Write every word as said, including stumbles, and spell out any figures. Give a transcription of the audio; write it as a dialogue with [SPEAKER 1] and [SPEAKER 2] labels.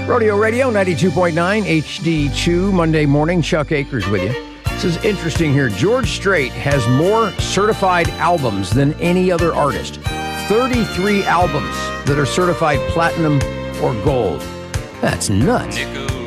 [SPEAKER 1] Rodeo Radio, ninety-two point nine, H D two, Monday morning. Chuck Akers with you. This is interesting here. George Strait has more certified albums than any other artist. thirty-three albums that are certified platinum or gold. That's nuts.